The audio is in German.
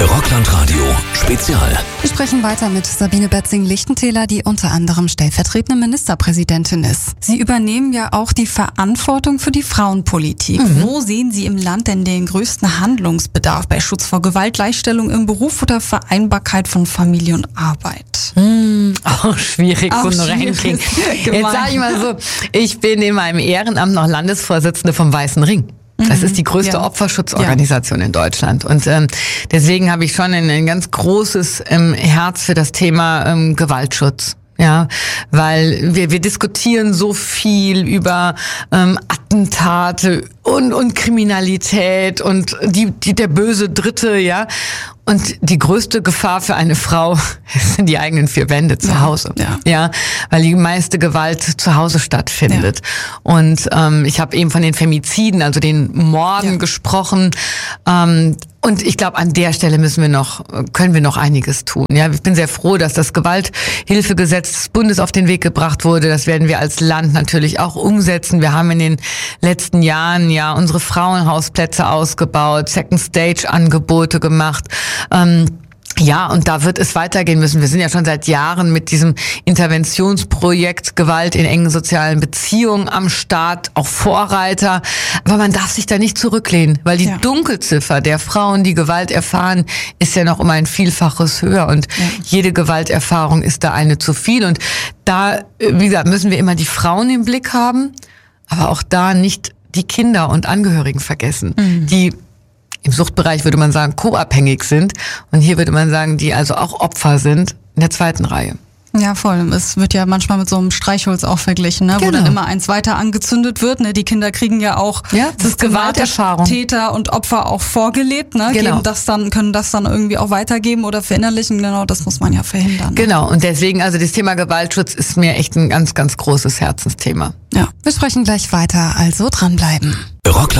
Rockland-Radio Spezial. Wir sprechen weiter mit Sabine Betzing-Lichtentäler, die unter anderem stellvertretende Ministerpräsidentin ist. Sie übernehmen ja auch die Verantwortung für die Frauenpolitik. Wo sehen Sie im Land denn den größten Handlungsbedarf bei Schutz vor Gewalt, Gleichstellung im Beruf oder Vereinbarkeit von Familie und Arbeit? Auch schwierig, so ein Ranking. Jetzt sage ich mal so, ich bin in meinem Ehrenamt noch Landesvorsitzende vom Weißen Ring. Das ist die größte Opferschutzorganisation in Deutschland. Und deswegen habe ich schon ein ganz großes Herz für das Thema Gewaltschutz. Ja, weil wir diskutieren so viel über Attentate und Kriminalität und der böse Dritte, ja. Und die größte Gefahr für eine Frau sind die eigenen vier Wände zu Hause. Ja, weil die meiste Gewalt zu Hause stattfindet. Ja. Und ich habe eben von den Femiziden, also den Morden gesprochen. Und ich glaube, an der Stelle können wir noch einiges tun. Ja, ich bin sehr froh, dass das Gewalthilfegesetz des Bundes auf den Weg gebracht wurde. Das werden wir als Land natürlich auch umsetzen. Wir haben in den letzten Jahren ja unsere Frauenhausplätze ausgebaut, Second-Stage-Angebote gemacht. Ja, und da wird es weitergehen müssen. Wir sind ja schon seit Jahren mit diesem Interventionsprojekt Gewalt in engen sozialen Beziehungen am Start, auch Vorreiter. Aber man darf sich da nicht zurücklehnen, weil die Dunkelziffer der Frauen, die Gewalt erfahren, ist ja noch um ein Vielfaches höher. Und jede Gewalterfahrung ist da eine zu viel. Und da, wie gesagt, müssen wir immer die Frauen im Blick haben, aber auch da nicht die Kinder und Angehörigen vergessen, die im Suchtbereich würde man sagen, co-abhängig sind. Und hier würde man sagen, die also auch Opfer sind in der zweiten Reihe. Ja, voll. Es wird ja manchmal mit so einem Streichholz auch verglichen, ne? Wo dann immer eins weiter angezündet wird. Ne? Die Kinder kriegen ja auch das Gewalterfahrung. Täter und Opfer auch vorgelebt. Ne? Können das dann irgendwie auch weitergeben oder verinnerlichen. Genau, das muss man ja verhindern. Genau. Und deswegen, also das Thema Gewaltschutz ist mir echt ein ganz, ganz großes Herzensthema. Ja, wir sprechen gleich weiter. Also dranbleiben. Rockland